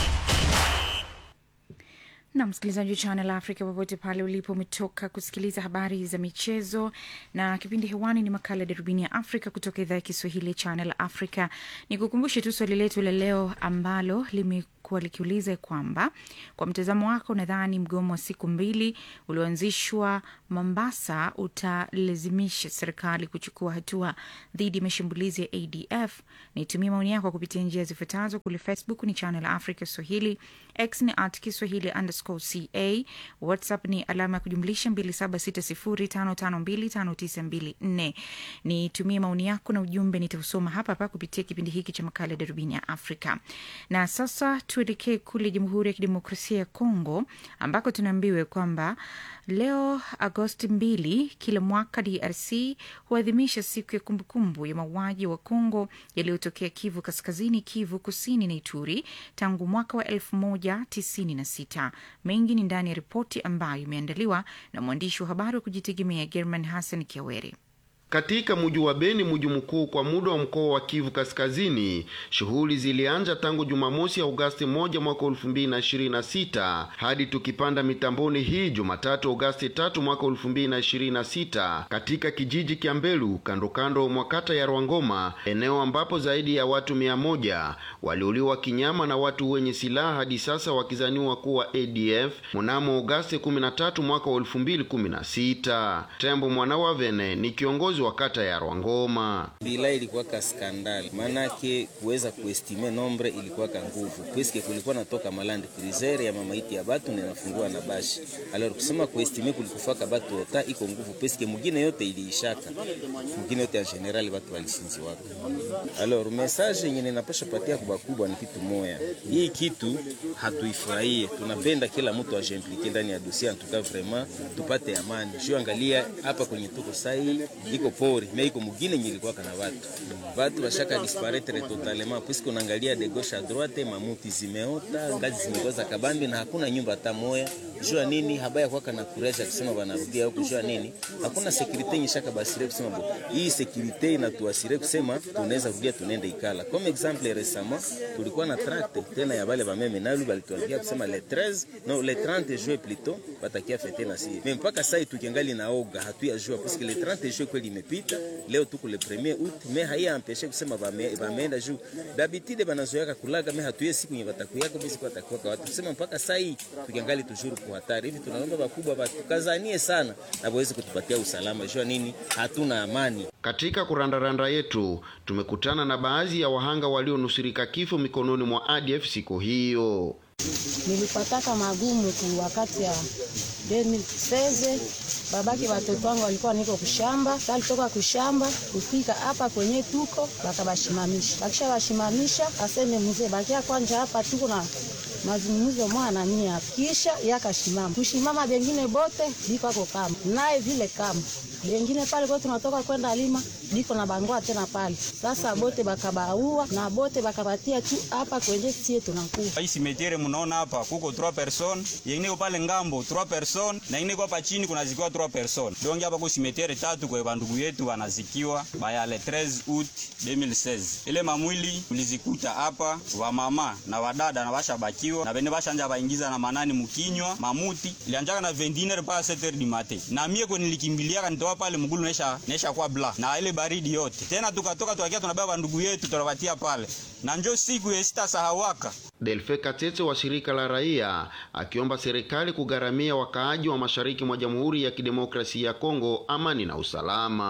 Na msikilizaji wa Channel Africa popote pale ulipo, umetoka kusikiliza habari za michezo, na kipindi hewani ni makala Darubini ya Afrika kutoka idhaa ya Kiswahili Channel Africa. Nikukumbushe tu swali letu la leo ambalo limekuwa likiuliza kwamba kwa mtazamo wako nadhani mgomo wa siku mbili ulioanzishwa Mombasa utalazimisha serikali kuchukua hatua dhidi ya mashambulizi ya A D F? Nitumie maoni yako kupitia njia zifuatazo. Kule Facebook ni Channel Africa Swahili, X ni at Kiswahili underscore ca, WhatsApp ni alama ya kujumlisha mbili saba sita sifuri tano tano mbili tano tisa mbili nne. Nitumie maoni yako na ujumbe nitausoma hapa hapa kupitia kipindi hiki cha makala Darubini ya Afrika. Na sasa tuelekee kule Jamhuri ya Kidemokrasia ya Kongo ambako tunaambiwa kwamba leo Agosti mbili kila mwaka D R C huadhimisha siku ya kumbukumbu ya mauaji wa Kongo yaliyotokea Kivu Kaskazini, Kivu Kusini na Ituri tangu mwaka wa elfu moja tisini na sita. Mengi ni ndani ya ripoti ambayo imeandaliwa na mwandishi wa habari wa kujitegemea German Hassan Kiawere. Katika mji wa Beni, mji mkuu kwa muda wa mkoa wa Kivu Kaskazini, shughuli zilianza tangu Jumamosi ya Agosti moja mwaka elfu mbili na ishirini na sita hadi tukipanda mitamboni hii Jumatatu Agosti tatu mwaka elfu mbili na ishirini na sita katika kijiji kia Mbelu kando kando mwa kata ya Rwangoma, eneo ambapo zaidi ya watu mia moja waliuliwa kinyama na watu wenye silaha hadi sasa wakizaniwa kuwa A D F mnamo Agosti kumi na tatu mwaka elfu mbili kumi na sita. Tembo Mwana wa Vene ni kiongozi wa kata ya Rwangoma. Bila ilikuwa ka skandali, manake kuweza kuestime nombre ilikuwa ka nguvu. Peske kulikuwa natoka malandi cruiser ya mamaiti ya batu na nafungua na bashi. Alors kusema kuestime kulikufaka batu ota iko nguvu, peske mugine yote iliishaka. Mugine yote en general batu walisinzi wako. Alors message yenye ninapasha patia kwa kubwa ni kitu moya. Hii kitu hatuifurahie. Tunapenda kila mtu ajimplike ndani ya dossier, en tout cas vraiment tupate amani. Juu angalia hapa kwenye tuko sai iko pori, mais iko mugine nyilikuwa kana watu. Watu washaka disparaître totalement puisque unaangalia de gauche à droite mamuti zimeota, ngazi zimekoza kabambi na hakuna nyumba hata moja. Jua nini habaya kwa kana kureja kusema wanarudia huko, jua nini hakuna security nyishaka basire kusema bo hii security inatuasire kusema tunaweza rudia tunaenda ikala. Comme exemple récemment tulikuwa na tract tena ya wale ba meme nalu balituambia kusema le treize non le trente juin plutôt batakia fete na si. Mais mpaka sasa tukiangali na oga hatuya jua parce que le trente juin kweli imepita, leo tuko le premier août, mais haya empêcher kusema ba bameenda juu d'habitude banazoea kulaga, mais hatuye siku yenye batakuyako bisi kwa takuwa kwa watu kusema mpaka sasa tukiangali tujuru kwa hatari hivi. Tunaomba wakubwa batukazanie sana na waweze kutupatia usalama, jua nini hatuna amani. Katika kurandaranda yetu tumekutana na baadhi ya wahanga walionusurika kifo mikononi mwa A D F siku hiyo. Nilipataka magumu ku wakati ya elfu mbili na sita, babaki watoto wangu walikuwa niko kushamba, walitoka kushamba kufika hapa kwenye tuko bakabashimamisha. Bakisha bashimamisha aseme mzee bakia kwanja hapa tuko na mazungumzo mwana mimi hapa. Kisha yakashimama. Kushimama bengine bote biko kwa kama. Naye vile kama. Bengine pale kwa tunatoka kwenda lima biko na bangoa tena pale. Sasa bote bakabaua na bote bakabatia tu hapa kwenye sie tunakuwa. Hii simetere mnaona hapa kuko trois personnes, yengine kwa pale ngambo trois personnes na yengine kwa hapa chini kuna zikiwa trois personnes. Donc hapa kwa simetere tatu kwa bandugu yetu wanazikiwa baya le treize août deux mille seize. Ile mamwili tulizikuta hapa wa mama na wadada na washa bakiwa na bene bashanja baingiza na manani mkinywa mamuti ilianjaka na vingt et une heures pa sept heures du matin. Na mie kwa nilikimbilia kanitoa pale mgulu nesha nesha kwa bla na ile baridi yote. Tena tukatoka tuakia tunabeba ndugu yetu tunawatia pale. Na njoo siku ya sita sahawaka. Delfe Katete wa shirika la raia akiomba serikali kugaramia wakaaji wa mashariki mwa Jamhuri ya Kidemokrasia ya Kongo amani na usalama.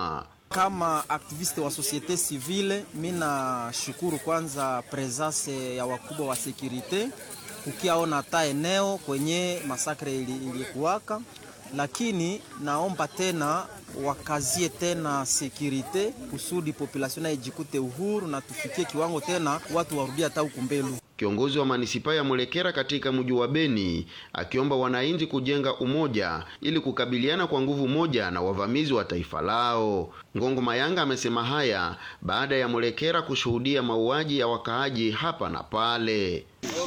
Kama aktiviste wa societe civile, mina shukuru kwanza presence ya wakubwa wa securite ukiaona ta eneo kwenye masakre ilikuwaka, lakini naomba tena wakazie tena securite kusudi population ijikute uhuru na tufikie kiwango tena watu warudia hata ukumbelu. Kiongozi wa manisipa ya Mulekera katika mji wa Beni akiomba wananchi kujenga umoja ili kukabiliana kwa nguvu moja na wavamizi wa taifa lao. Ngongo Mayanga amesema haya baada ya Mulekera kushuhudia mauaji ya wakaaji hapa na pale.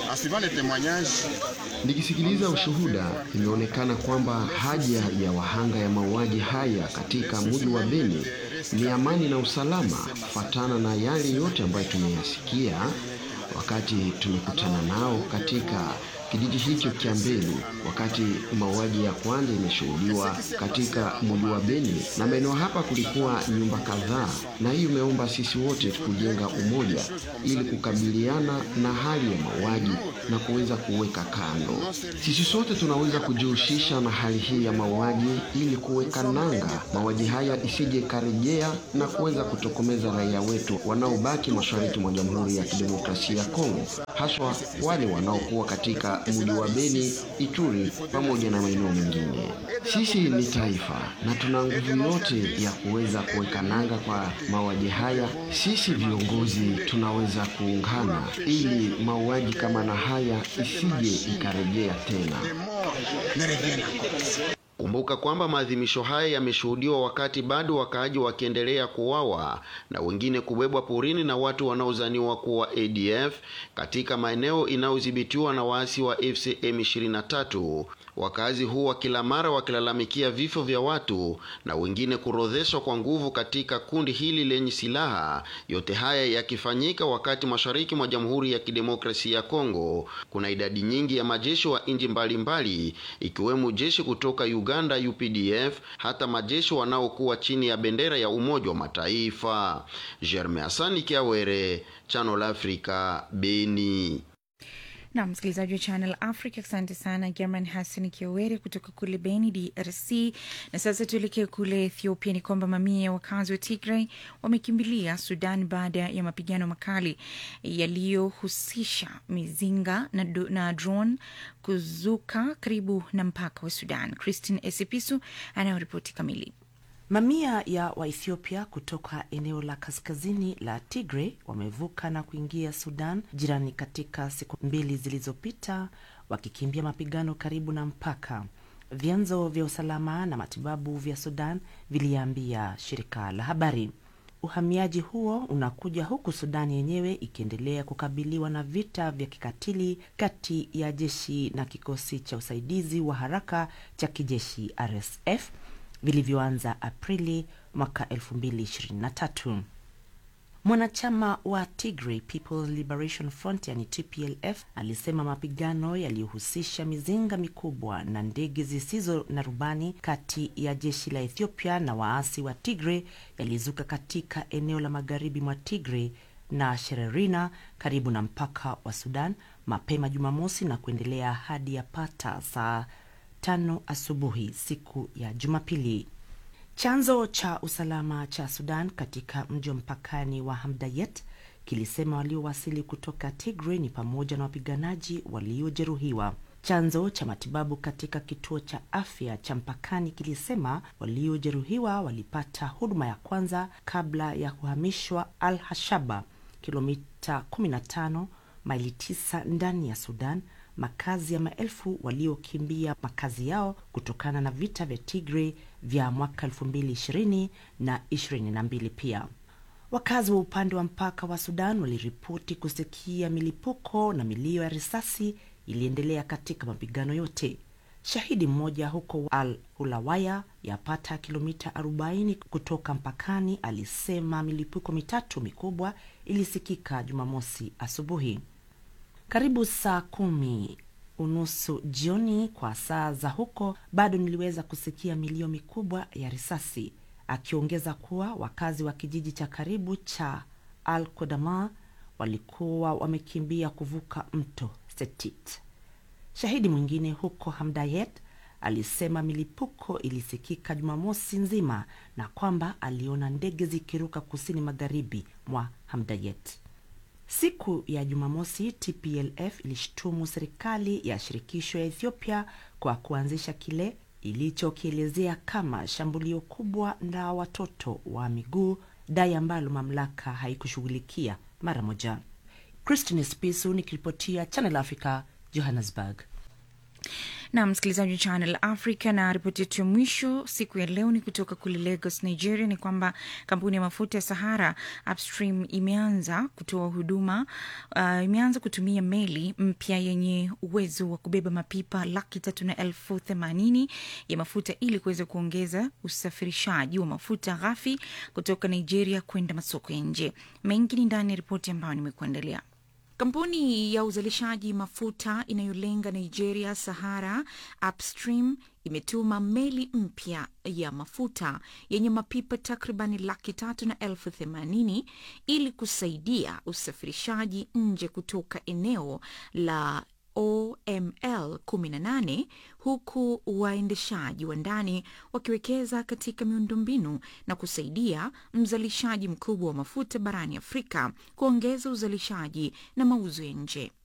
Nikisikiliza ushuhuda, imeonekana kwamba haja ya wahanga ya mauaji haya katika mji wa Beni ni amani na usalama, kufuatana na yale yote ambayo tumeyasikia wakati tumekutana nao katika kijiji hicho cha Mbelu, wakati mauaji ya kwanza imeshuhudiwa katika mji wa Beni, na maeneo hapa kulikuwa nyumba kadhaa, na hiyo imeomba sisi wote kujenga umoja ili kukabiliana na hali ya mauaji na kuweza kuweka kando. Sisi sote tunaweza kujihusisha na hali hii ya mauaji ili kuweka nanga mauaji haya isije karejea na kuweza kutokomeza raia wetu wanaobaki mashariki mwa Jamhuri ya Kidemokrasia ya Kongo, haswa wale wanaokuwa katika mji wa Beni, Ituri pamoja na maeneo mengine. Sisi ni taifa na tuna nguvu yote ya kuweza kuweka nanga kwa mauaji haya. Sisi viongozi tunaweza kuungana ili mauaji kama na haya isije ikarejea tena. Kumbuka kwamba maadhimisho haya yameshuhudiwa wakati bado wakaaji wakiendelea kuuawa na wengine kubebwa porini na watu wanaozaniwa kuwa A D F katika maeneo inayodhibitiwa na waasi wa F C M ishirini na tatu. Wakazi huwa kila mara wakilalamikia vifo vya watu na wengine kurodheshwa kwa nguvu katika kundi hili lenye silaha. Yote haya yakifanyika wakati mashariki mwa Jamhuri ya Kidemokrasia ya Kongo kuna idadi nyingi ya majeshi wa nchi mbalimbali, ikiwemo jeshi kutoka Uganda U P D F, hata majeshi wanaokuwa chini ya bendera ya Umoja wa Mataifa. Jerme Asani Kiawere, Channel Africa, Beni. Na msikilizaji wa Channel Africa, asante sana German Hassan Kiawere kutoka kule Beni D R C. Na sasa tuelekee kule Ethiopia. Ni kwamba mamia ya wakazi wa Tigray wamekimbilia Sudan baada ya mapigano makali yaliyohusisha mizinga na, na drone kuzuka karibu na mpaka wa Sudan. Christine Esipisu anayoripoti kamili. Mamia ya Waethiopia kutoka eneo la kaskazini la Tigray wamevuka na kuingia Sudan jirani katika siku mbili zilizopita, wakikimbia mapigano karibu na mpaka. Vyanzo vya usalama na matibabu vya Sudan viliambia shirika la habari. Uhamiaji huo unakuja huku Sudan yenyewe ikiendelea kukabiliwa na vita vya kikatili kati ya jeshi na kikosi cha usaidizi wa haraka cha kijeshi R S F vilivyoanza Aprili mwaka elfu mbili ishirini na tatu. Mwanachama wa Tigray People's Liberation Front yani T P L F alisema mapigano yaliyohusisha mizinga mikubwa na ndege zisizo na rubani kati ya jeshi la Ethiopia na waasi wa Tigray yalizuka katika eneo la magharibi mwa Tigray na Shererina karibu na mpaka wa Sudan mapema Jumamosi na kuendelea hadi yapata saa tano asubuhi siku ya Jumapili. Chanzo cha usalama cha Sudan katika mji mpakani wa Hamdayet kilisema waliowasili kutoka Tigray ni pamoja na wapiganaji waliojeruhiwa. Chanzo cha matibabu katika kituo cha afya cha mpakani kilisema waliojeruhiwa walipata huduma ya kwanza kabla ya kuhamishwa Al-Hashaba, kilomita kumi na tano maili tisa ndani ya Sudan, makazi ya maelfu waliokimbia makazi yao kutokana na vita vya Tigray vya mwaka elfu mbili ishirini na ishirini na mbili. Pia wakazi wa upande wa mpaka wa Sudan waliripoti kusikia milipuko na milio ya risasi iliendelea katika mapigano yote. Shahidi mmoja huko Al-Hulawaya, yapata kilomita arobaini kutoka mpakani, alisema milipuko mitatu mikubwa ilisikika Jumamosi asubuhi. Karibu saa kumi unusu jioni kwa saa za huko, bado niliweza kusikia milio mikubwa ya risasi, akiongeza kuwa wakazi wa kijiji cha karibu cha Al-Kodama walikuwa wamekimbia kuvuka mto Setit. Shahidi mwingine huko Hamdayet alisema milipuko ilisikika Jumamosi nzima na kwamba aliona ndege zikiruka kusini magharibi mwa Hamdayet. Siku ya Jumamosi, T P L F ilishtumu serikali ya shirikisho ya Ethiopia kwa kuanzisha kile ilichokielezea kama shambulio kubwa la watoto wa miguu, dai ambalo mamlaka haikushughulikia mara moja. Christine Spisu nikiripotia Channel Africa, Johannesburg. Na msikilizaji wa Channel Africa, na ripoti yetu ya mwisho siku ya leo ni kutoka kule Lagos, Nigeria, ni kwamba kampuni ya mafuta ya Sahara Upstream imeanza kutoa huduma uh, imeanza kutumia meli mpya yenye uwezo wa kubeba mapipa laki tatu na elfu themanini ya mafuta ili kuweza kuongeza usafirishaji wa mafuta ghafi kutoka Nigeria kwenda masoko ya nje. Mengi ni ndani ya ripoti ambayo nimekuandalia. Kampuni ya uzalishaji mafuta inayolenga Nigeria, Sahara Upstream, imetuma meli mpya ya mafuta yenye mapipa takribani laki tatu na elfu themanini ili kusaidia usafirishaji nje kutoka eneo la O M L kumi na nane, huku waendeshaji wa ndani wakiwekeza katika miundombinu na kusaidia mzalishaji mkubwa wa mafuta barani Afrika kuongeza uzalishaji na mauzo ya nje.